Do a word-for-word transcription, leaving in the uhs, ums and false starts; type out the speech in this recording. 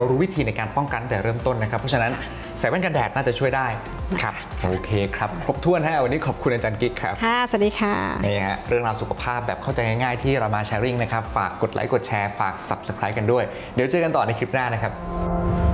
รู้วิธีในการป้องกันแต่เริ่มต้นนะครับเพราะฉะนั้นใส่แว่นกันแดดน่าจะช่วยได้ครับโอเคครับครบถ้วนฮะวันนี้ขอบคุณอาจารย์กิ๊กครับค่ะสวัสดีค่ะนี่ฮะเรื่องราวสุขภาพแบบเข้าใจง่ายๆที่เรามาแชร์ริ่งนะครับฝากกดไลค์กดแชร์ฝาก ซับสไครบ์ กันด้วยเดี๋ยวเจอกันต่อในคลิปหน้านะครับ